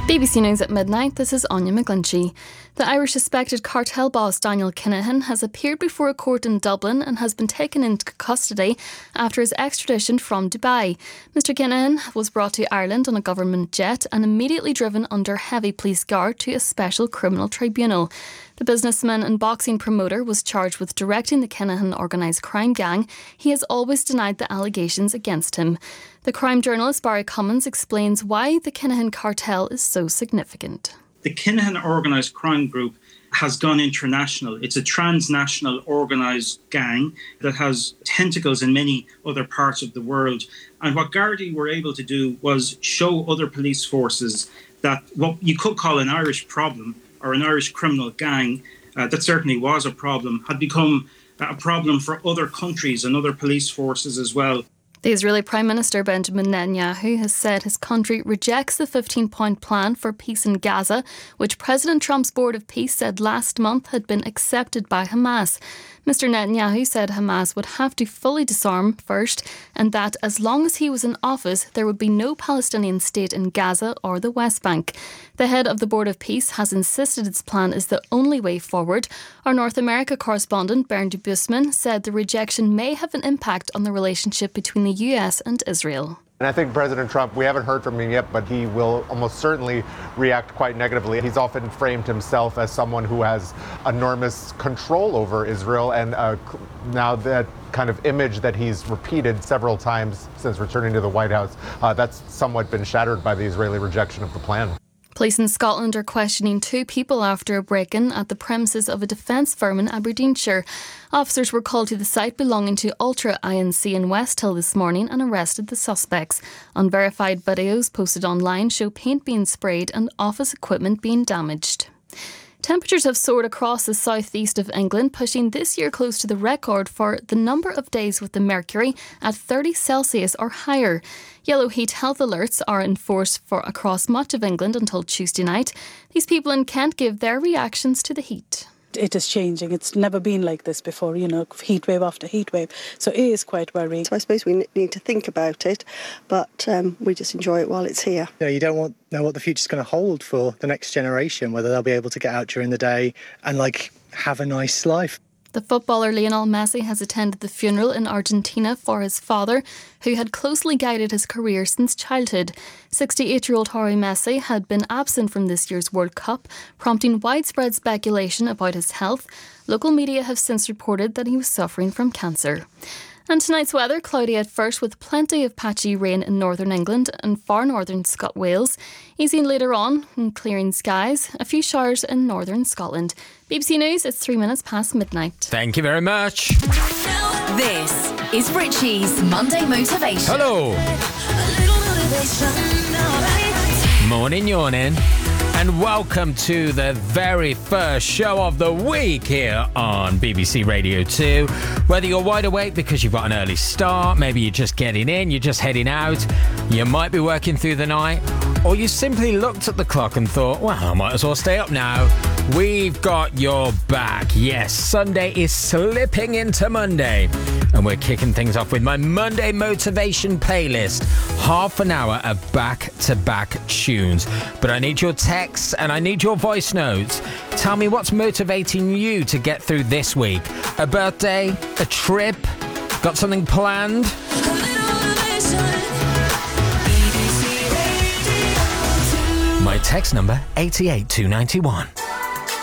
BBC News at midnight, this is Anya McGlinchey. The Irish suspected cartel boss Daniel Kinahan has appeared before a court in Dublin and has been taken into custody after his extradition from Dubai. Mr Kinahan was brought to Ireland on a government jet and immediately driven under heavy police guard to a special criminal tribunal. The businessman and boxing promoter was charged with directing the Kinahan organised crime gang. He has always denied the allegations against him. The crime journalist Barry Cummins explains why the Kinahan cartel is so significant. The Kinahan organised crime group has gone international. It's a transnational organised gang that has tentacles in many other parts of the world. And what Gardaí were able to do was show other police forces that what you could call an Irish problem or an Irish criminal gang, that certainly was a problem, had become a problem for other countries and other police forces as well. The Israeli Prime Minister Benjamin Netanyahu has said his country rejects the 15-point plan for peace in Gaza, which President Trump's Board of Peace said last month had been accepted by Hamas. Mr Netanyahu said Hamas would have to fully disarm first and that as long as he was in office, there would be no Palestinian state in Gaza or the West Bank. The head of the Board of Peace has insisted its plan is the only way forward. Our North America correspondent Bernd Busman said the rejection may have an impact on the relationship between the US and Israel. And I think President Trump, we haven't heard from him yet, but he will almost certainly react quite negatively. He's often framed himself as someone who has enormous control over Israel, and now that kind of image that he's repeated several times since returning to the White House, that's somewhat been shattered by the Israeli rejection of the plan. Police in Scotland are questioning two people after a break-in at the premises of a defence firm in Aberdeenshire. Officers were called to the site belonging to Ultra Inc in Westhill this morning and arrested the suspects. Unverified videos posted online show paint being sprayed and office equipment being damaged. Temperatures have soared across the southeast of England, pushing this year close to the record for the number of days with the mercury at 30 Celsius or higher. Yellow heat health alerts are in force across much of England until Tuesday night. These people in Kent give their reactions to the heat. It is changing. It's never been like this before, heat wave after heat wave. So it is quite worrying. So I suppose we need to think about it, but we just enjoy it while it's here. You don't know what the future's going to hold for the next generation, whether they'll be able to get out during the day and have a nice life. The footballer Lionel Messi has attended the funeral in Argentina for his father, who had closely guided his career since childhood. 68-year-old Jorge Messi had been absent from this year's World Cup, prompting widespread speculation about his health. Local media have since reported that he was suffering from cancer. And tonight's weather, cloudy at first with plenty of patchy rain in northern England and far northern Wales. Easing later on in clearing skies, a few showers in northern Scotland. BBC News, it's 3 minutes past midnight. Thank you very much. This is Richie's Monday Motivation. Hello. Morning, yawning. And welcome to the very first show of the week here on BBC Radio 2. Whether you're wide awake because you've got an early start, maybe you're just getting in, you're just heading out, you might be working through the night, or you simply looked at the clock and thought, well, I might as well stay up now. We've got your back. Yes, Sunday is slipping into Monday. And we're kicking things off with my Monday Motivation playlist. Half an hour of back-to-back tunes. But I need your texts and I need your voice notes. Tell me what's motivating you to get through this week. A birthday? A trip? Got something planned? My text number, 88291.